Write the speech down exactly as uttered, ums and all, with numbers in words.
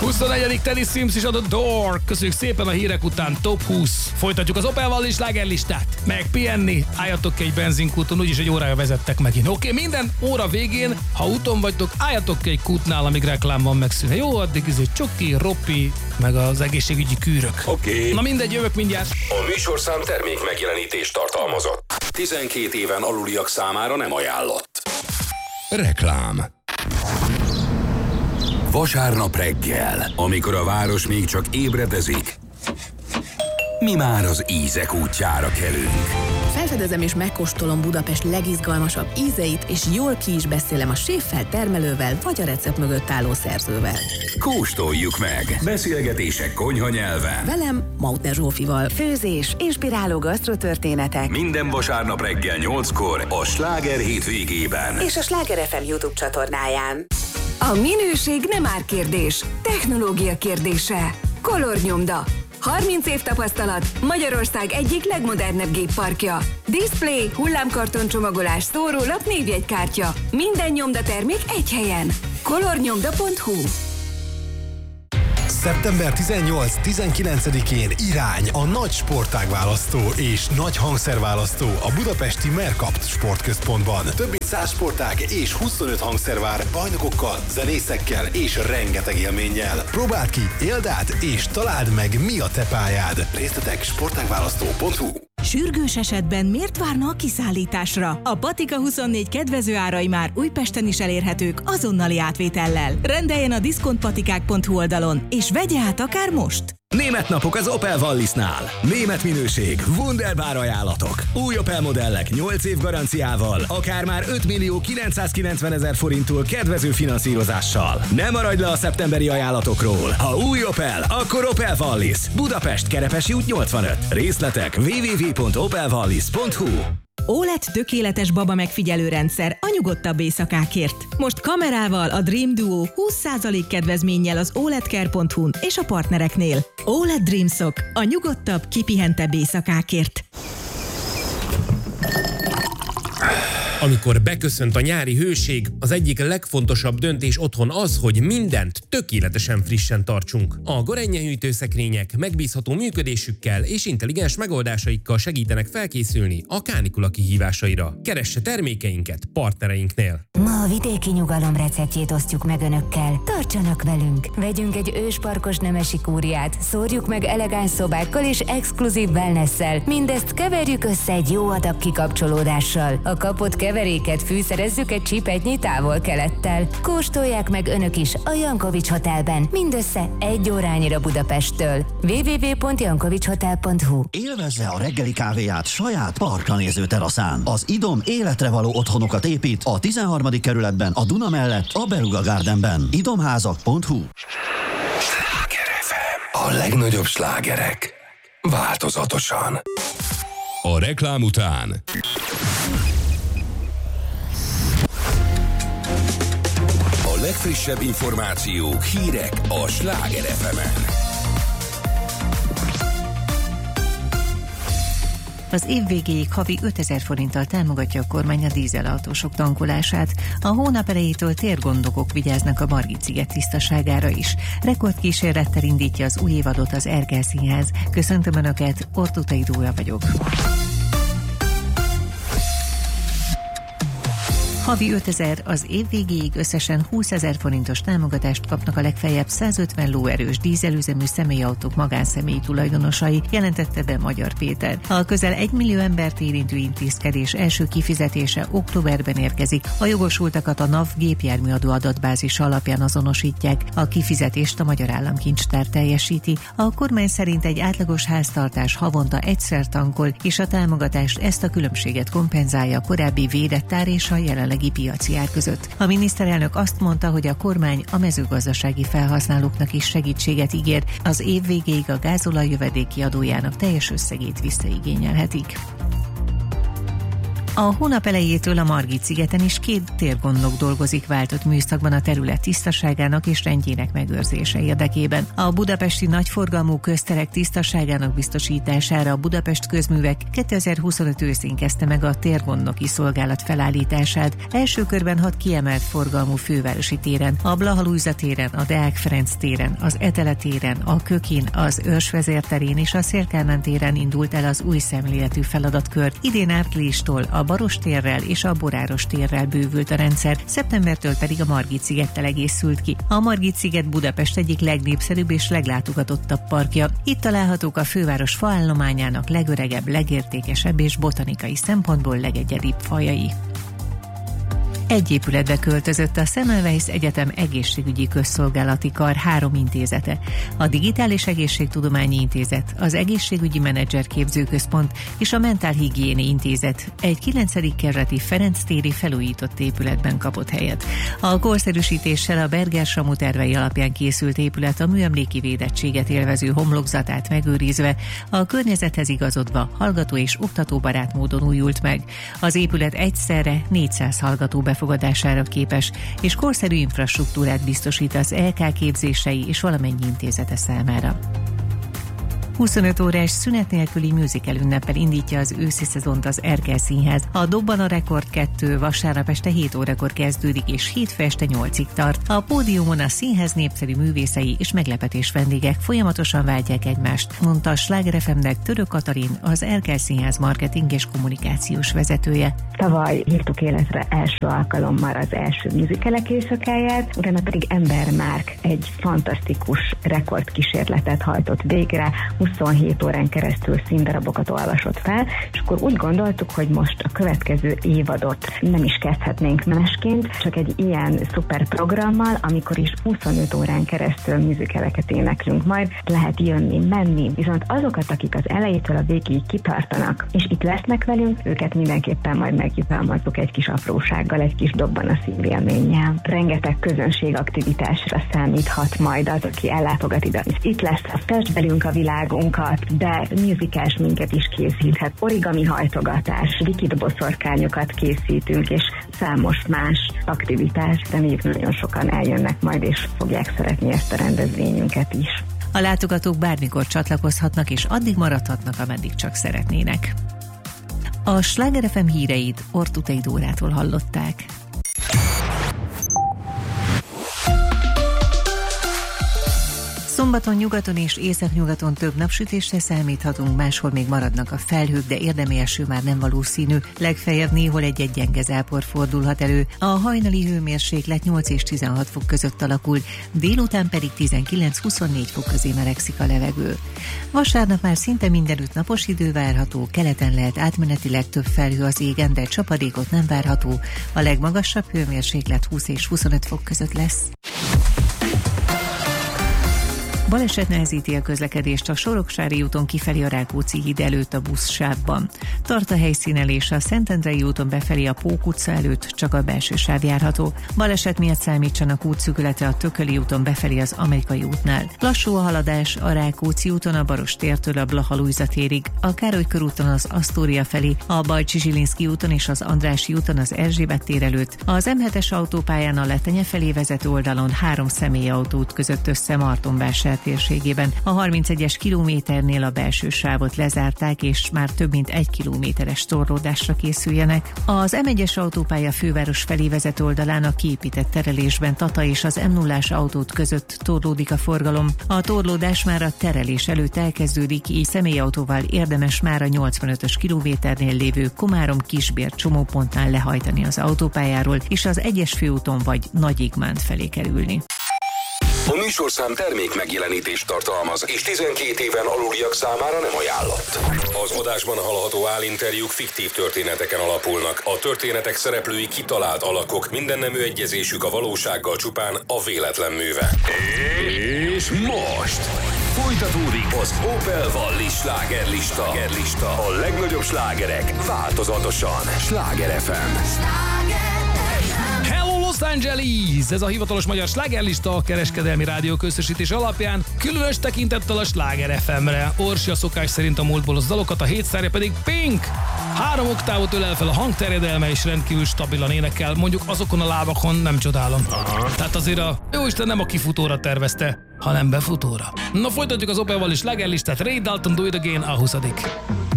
huszonegyedik Teddy Swims is adott Door. Köszönjük szépen a hírek után. Top húsz. Folytatjuk az Opel Wallis slágerlistát. Meg pihenni. Álljatok ki egy benzinkúton, úgyis egy órája vezettek megint. Oké, okay, minden óra végén, ha úton vagytok, álljatok ki egy kútnál, amíg reklám van megszűnve. Jó, addig izé csoki, roppi, meg az egészségügyi kűrök. Oké. Okay. Na mindegy, jövök mindjárt. A műsorszám termék megjelenítést tartalmazott. tizenkét éven aluliak számára nem ajánlott. Reklám. Vasárnap reggel, amikor a város még csak ébredezik, mi már az ízek útjára kelünk. Felfedezem és megkóstolom Budapest legizgalmasabb ízeit, és jól ki is beszélem a séffel, termelővel, vagy a recept mögött álló szerzővel. Kóstoljuk meg! Beszélgetések konyha nyelven. Velem, Mautner Zsófival. Főzés, inspiráló gasztrotörténetek. Minden vasárnap reggel nyolckor a Sláger hétvégében. És a Sláger ef em YouTube csatornáján. A minőség nem árkérdés, technológia kérdése. Kolornyomda. harminc év tapasztalat, Magyarország egyik legmodernebb gépparkja. Display, hullámkarton csomagolás, szórólap, névjegykártya. Minden nyomdatermék egy helyen. kolornyomda pont hu. szeptember tizennyolc-tizenkilencedikén irány a nagy sportágválasztó és nagy hangszerválasztó a budapesti Mercapt sportközpontban. Több mint száz sportág és huszonöt hangszer vár bajnokokkal, zenészekkel és rengeteg élménnyel. Próbáld ki, éld át és találd meg, mi a te pályád. Részletek sportágválasztó pont hu. Sürgős esetben miért várna a kiszállításra? A Patika huszonnégy kedvező árai már Újpesten is elérhetők azonnali átvétellel. Rendeljen a diszkontpatikák pont hu oldalon, és vegye át akár most! Német napok az Opel Wallisnál. Német minőség, wunderbar ajánlatok. Új Opel modellek nyolc év garanciával, akár már öt millió kilencszázkilencvenezer forinttól kedvező finanszírozással. Ne maradj le a szeptemberi ajánlatokról. Ha új Opel, akkor Opel Wallis. Budapest, Kerepesi út nyolcvanöt. Részletek double-u double-u double-u pont opel wallis pont hu. ó el e dé tökéletes baba megfigyelő rendszer a nyugodtabb éjszakákért. Most kamerával a Dream Duo húsz százalék kedvezménnyel az oledcare pont hu-n és a partnereknél. ó el e dé Dreamsok a nyugodtabb, kipihentebb éjszakákért. Amikor beköszönt a nyári hőség, az egyik legfontosabb döntés otthon az, hogy mindent tökéletesen frissen tartsunk. A Gorenje hűtőszekrények megbízható működésükkel és intelligens megoldásaikkal segítenek felkészülni a kánikula kihívásaira. Keresse termékeinket partnereinknél. Ma a vidéki nyugalom receptjét osztjuk meg önökkel. Tartsanak velünk! Vegyünk egy ősparkos nemesi kúriát, szórjuk meg elegáns szobákkal és exkluzív wellnesszel. Mindezt keverjük össze egy jó adag kikapcsolódással. A kapott keveréket fűszerezzük egy csipetnyi távol-kelettel. Kóstolják meg önök is a Jankovics Hotelben, mindössze egy órányira Budapesttől. double-u double-u double-u pont jankovics hotel pont hu. Élvezze a reggeli kávéját saját parkra néző teraszán. Az Idom életre való otthonokat épít a tizenharmadik kerületben, a Duna mellett, a Beluga Gardenben. idomházak pont hu. Sláger ef em. A legnagyobb slágerek változatosan. A reklám után a legfrissebb információk, hírek a Sláger ef emen. Az év végéig havi ötezer forinttal támogatja a kormány a dízelautósok tankolását. A hónap elejétől térgondokok vigyáznak a Margit-sziget tisztaságára is. Rekordkísérlettel indítja az új évadot az Erkel Színház. Köszöntöm Önöket, Ortutai Dóra vagyok. Havi ötezer, az év végéig összesen húszezer forintos támogatást kapnak a legfeljebb százötven lóerős dízelüzemű személyautók magánszemélyi tulajdonosai, jelentette be Magyar Péter. A közel egy millió embert érintő intézkedés első kifizetése októberben érkezik. A jogosultakat a NAV gépjárműadó adatbázis alapján azonosítják. A kifizetést a Magyar Államkincstár teljesíti. A kormány szerint egy átlagos háztartás havonta egyszer tankol, és a támogatást ezt a különbséget kompenzálja a korábbi védett ár és a jelenlegi piaci ár között. A miniszterelnök azt mondta, hogy a kormány a mezőgazdasági felhasználóknak is segítséget ígér, az év végéig a gázolaj jövedéki adójának teljes összegét visszaigényelhetik. A hónap elejétől a Margit-szigeten is két térgondnok dolgozik váltott műszakban a terület tisztaságának és rendjének megőrzése érdekében. A budapesti nagyforgalmú közterek tisztaságának biztosítására a Budapest Közművek kétezer-huszonöt őszén kezdte meg a térgondnoki szolgálat felállítását. Első körben hat kiemelt forgalmú fővárosi téren, a Blaha-Lujza téren, a Deák Ferenc téren, az Etele téren, a Kökin, az Őrsvezér terén és a Széll-Kálmán téren indult el az új szemléletű feladatkör. Idén áprilistól a Baros térrel és a Boráros térrel bővült a rendszer, szeptembertől pedig a Margit-szigettel egészült ki. A Margit-sziget Budapest egyik legnépszerűbb és leglátogatottabb parkja. Itt találhatók a főváros faállományának legöregebb, legértékesebb és botanikai szempontból legegyedibb fajai. Egy épületbe költözött a Semmelweis Egyetem egészségügyi közszolgálati kar három intézete. A Digitális Egészségtudományi Intézet, az Egészségügyi Menedzser Képzőközpont és a Mentálhigiéni Intézet egy kilencedik kerületi Ferenc téri felújított épületben kapott helyet. A korszerűsítéssel a Berger-Samu tervei alapján készült épület a műemléki védettséget élvező homlokzatát megőrizve, a környezethez igazodva hallgató és oktatóbarát módon újult meg. Az épület egyszerre négyszáz hallgató befogadására képes, és korszerű infrastruktúrát biztosít az é ká képzései és valamennyi intézete számára. huszonöt órás szünet nélküli musical ünneppel indítja az őszi szezont az Erkel Színház. A Dobban a Rekord kettő vasárnap este hét órakor kezdődik, és hétfő este nyolcig tart. A pódiumon a színház népszerű művészei és meglepetés vendégek folyamatosan váltják egymást, mondta a Sláger ef em-nek Török Katalin, az Erkel Színház marketing és kommunikációs vezetője. Tavaly hívtuk életre első alkalommal az első musicalek éjszakáját, utána pedig Ember Márk egy fantasztikus rekordkísérletet hajtott végre, huszonhét órán keresztül színdarabokat olvasott fel, és akkor úgy gondoltuk, hogy most a következő évadot nem is kezdhetnénk másként, csak egy ilyen szuper programmal, amikor is huszonöt órán keresztül musicaleket éneklünk, majd lehet jönni, menni, viszont azokat, akik az elejétől a végig kitartanak, és itt lesznek velünk, őket mindenképpen majd megjutalmazzuk egy kis aprósággal, egy kis dobban a szívélménnyel. Rengeteg közönségaktivitásra számíthat majd az, aki ellátogat ide. És itt lesz a Fest velünk a világunkat, de musicals minket is készíthet. Origami hajtogatás, likid boszorkányokat készítünk, és számos más aktivitás, de még nagyon sokan eljönnek majd, és fogják szeretni ezt a rendezvényünket is. A látogatók bármikor csatlakozhatnak, és addig maradhatnak, ameddig csak szeretnének. A Sláger ef em híreit Ortutei Dórától hallották. Szombaton nyugaton és északnyugaton több napsütésre számíthatunk, máshol még maradnak a felhők, de érdemi eső már nem valószínű. Legfeljebb néhol egy-egy gyenge zápor fordulhat elő. A hajnali hőmérséklet nyolc és tizenhat fok között alakul, délután pedig tizenkilenc-huszonnégy fok közé melegszik a levegő. Vasárnap már szinte mindenütt napos idő várható, keleten lehet átmenetileg több felhő az égen, de csapadékot nem várható. A legmagasabb hőmérséklet húsz és huszonöt fok között lesz. Baleset nehezíti a közlekedést a Soroksári úton kifelé a Rákóczi híd előtt a buszsávban. Tart a helyszínelés a Szentendrei úton befelé a Pók utca előtt, csak a belső sáv járható. Baleset miatt számítsanak útszűkülete a Tököli úton befelé az Amerikai útnál. Lassú a haladás a Rákóczi úton a Baros tértől a Blaha-Lujza térig, a Károly körúton az Asztória felé, a Bajcsy-Zsilinszky úton és az Andrássy úton az Erzsébet tér előtt, az em hetes autópályán a Letenye felé vezető oldalon három személyautó ütközött össze Martonvásár térségében. A harmincegyes kilométernél a belső sávot lezárták, és már több mint egy kilométeres torlódásra készüljenek. Az em egyes autópálya főváros felé vezető oldalán a kiépített terelésben Tata és az em nullás autót között torlódik a forgalom. A torlódás már a terelés előtt elkezdődik, így személyautóval érdemes már a nyolcvanötös kilométernél lévő Komárom-Kisbér csomópontnál lehajtani az autópályáról, és az egyes főúton vagy Nagyigmánt felé kerülni. A műsorszám termék megjelenítést tartalmaz, és tizenkét éven aluliak számára nem ajánlott. Az adásban hallható állinterjúk fiktív történeteken alapulnak. A történetek szereplői kitalált alakok, mindennemű egyezésük a valósággal csupán a véletlen műve. És most folytatódik az Opel Wallis slágerlista. A legnagyobb slágerek változatosan. Sláger ef em. Hello Los Los Angeles, ez a hivatalos magyar slágerlista a kereskedelmi rádió közösítés alapján, különös tekintettel a Sláger ef em-re. Orsi a szokás szerint a múltból az dalokat, a hétszárja pedig Pink. Három oktávot ölel fel a hangterjedelme és rendkívül stabilan énekel, mondjuk azokon a lábakon nem csodálom. Aha. Tehát azért a jóisten nem a kifutóra tervezte, hanem befutóra. Na folytatjuk az Opelval is slágerlistát, Ray Dalton Do It Again a huszadik